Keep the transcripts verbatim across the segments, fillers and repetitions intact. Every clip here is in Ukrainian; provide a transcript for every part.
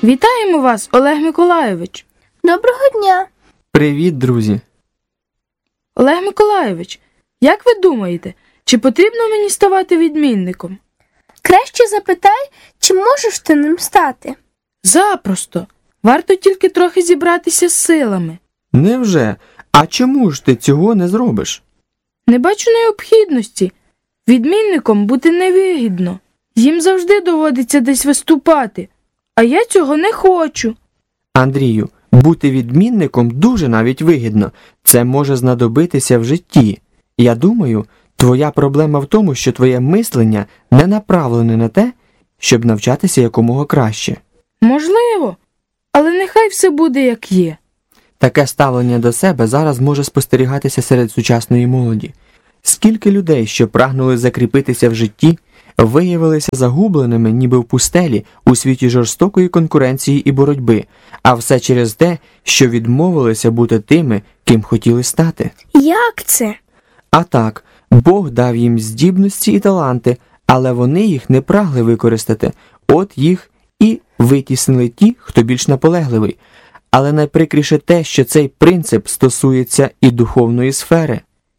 Вітаємо вас, Олег Миколайович. Доброго дня. Привіт, друзі. Олег Миколайович, як ви думаєте, чи потрібно мені ставати відмінником? Краще запитай, чи можеш ти ним стати. Запросто. Варто тільки трохи зібратися з силами. Невже? А чому ж ти цього не зробиш? Не бачу необхідності. Відмінником бути невигідно. Їм завжди доводиться десь виступати. А я цього не хочу. Андрію, бути відмінником дуже навіть вигідно. Це може знадобитися в житті. Я думаю, твоя проблема в тому, що твоє мислення не направлене на те, щоб навчатися якомога краще. Можливо, але нехай все буде як є. Таке ставлення до себе зараз може спостерігатися серед сучасної молоді. Скільки людей, що прагнули закріпитися в житті, виявилися загубленими, ніби в пустелі, у світі жорстокої конкуренції і боротьби, а все через те, що відмовилися бути тими, ким хотіли стати. Як це? А так, Бог дав їм здібності і таланти, але вони їх не прагли використати, от їх і витіснили ті, хто більш наполегливий. Але найприкріше те, що цей принцип стосується і духовної сфери.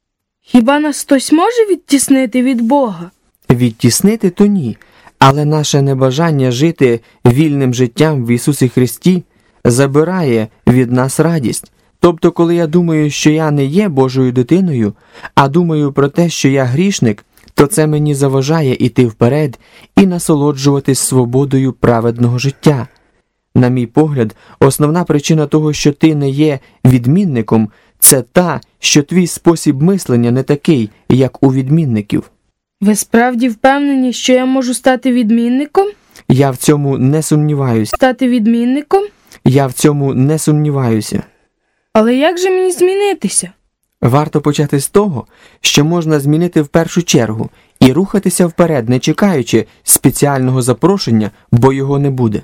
Хіба нас хтось може відтіснити від Бога? Відтіснити то ні, але наше небажання жити вільним життям в Ісусі Христі забирає від нас радість. Тобто, коли я думаю, що я не є Божою дитиною, а думаю про те, що я грішник, то це мені заважає іти вперед і насолоджуватись свободою праведного життя. На мій погляд, основна причина того, що ти не є відмінником, це та, що твій спосіб мислення не такий, як у відмінників. Ви справді впевнені, що я можу стати відмінником? Я в цьому не сумніваюся. Стати відмінником? Я в цьому не сумніваюся. Але як же мені змінитися? Варто почати з того, що можна змінити в першу чергу і рухатися вперед, не чекаючи спеціального запрошення, бо його не буде.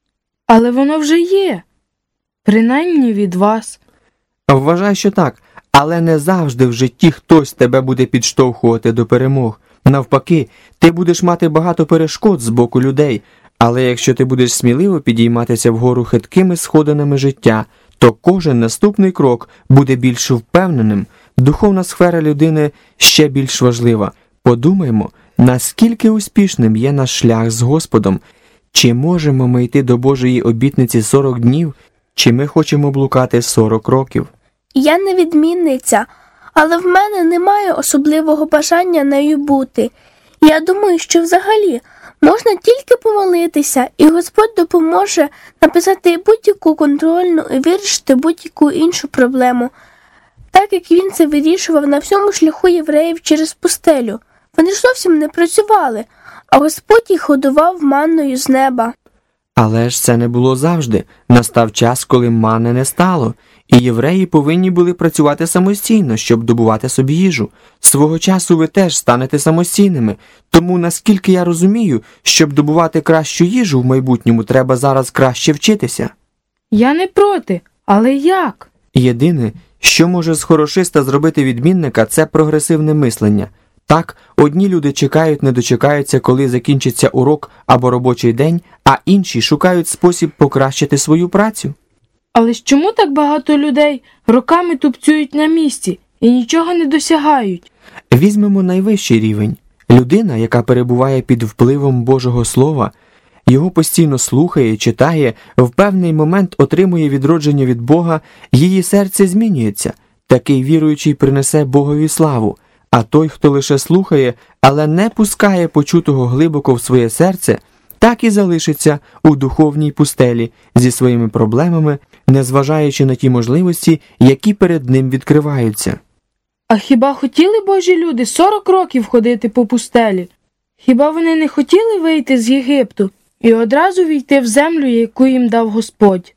Але воно вже є. Принаймні від вас. Вважай, що так, але не завжди в житті хтось тебе буде підштовхувати до перемог. Навпаки, ти будеш мати багато перешкод з боку людей, але якщо ти будеш сміливо підійматися вгору хиткими сходинами життя, то кожен наступний крок буде більш впевненим. Духовна сфера людини ще більш важлива. Подумаймо, наскільки успішним є наш шлях з Господом. Чи можемо ми йти до Божої обітниці сорок днів, чи ми хочемо блукати сорок років? Я не відмінниця, але в мене немає особливого бажання нею бути. Я думаю, що взагалі можна тільки помолитися, і Господь допоможе написати будь-яку контрольну і вирішити будь-яку іншу проблему, так як він це вирішував на всьому шляху євреїв через пустелю. Вони ж зовсім не працювали, а Господь їх годував манною з неба. Але ж це не було завжди. Настав час, коли мани не стало, і євреї повинні були працювати самостійно, щоб добувати собі їжу. Свого часу ви теж станете самостійними, тому, наскільки я розумію, щоб добувати кращу їжу в майбутньому, треба зараз краще вчитися. Я не проти, але як? Єдине, що може з хорошиста зробити відмінника, це прогресивне мислення. Так, одні люди чекають, не дочекаються, коли закінчиться урок або робочий день, а інші шукають спосіб покращити свою працю. Але ж чому так багато людей роками тупцюють на місці і нічого не досягають? Візьмемо найвищий рівень. Людина, яка перебуває під впливом Божого Слова, його постійно слухає, читає, в певний момент отримує відродження від Бога, її серце змінюється. Такий віруючий принесе Богові славу. А той, хто лише слухає, але не пускає почутого глибоко в своє серце, так і залишиться у духовній пустелі зі своїми проблемами, незважаючи на ті можливості, які перед ним відкриваються. А хіба хотіли Божі люди сорок років ходити по пустелі? Хіба вони не хотіли вийти з Єгипту і одразу війти в землю, яку їм дав Господь?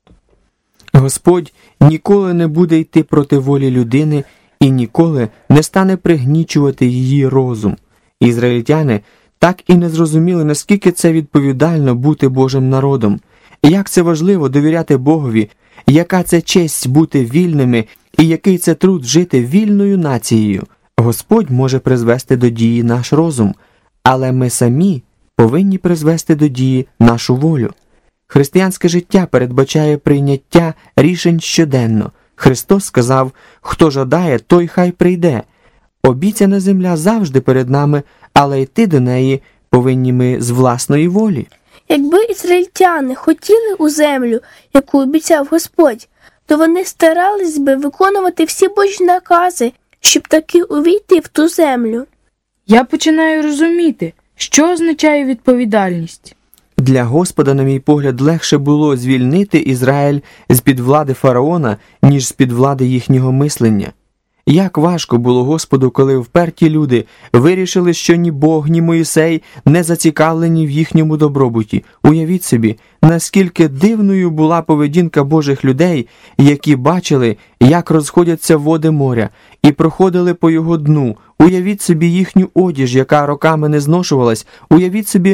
Господь ніколи не буде йти проти волі людини і ніколи не стане пригнічувати її розум. Ізраїльтяни так і не зрозуміли, наскільки це відповідально бути Божим народом, як це важливо довіряти Богові, яка це честь бути вільними і який це труд жити вільною нацією. Господь може призвести до дії наш розум, але ми самі повинні призвести до дії нашу волю. Християнське життя передбачає прийняття рішень щоденно. Христос сказав: «Хто жадає, той хай прийде». Обіцяна земля завжди перед нами, але йти до неї повинні ми з власної волі. Якби ізраїльтяни хотіли у землю, яку обіцяв Господь, то вони старались би виконувати всі Божі накази, щоб таки увійти в ту землю. Я починаю розуміти, що означає відповідальність. Для Господа, на мій погляд, легше було звільнити Ізраїль з-під влади фараона, ніж з-під влади їхнього мислення. Як важко було Господу, коли вперті люди вирішили, що ні Бог, ні Моїсей не зацікавлені в їхньому добробуті. Уявіть собі, наскільки дивною була поведінка Божих людей, які бачили, як розходяться води моря, і проходили по його дну. Уявіть собі їхню одіж, яка роками не зношувалась. Уявіть собі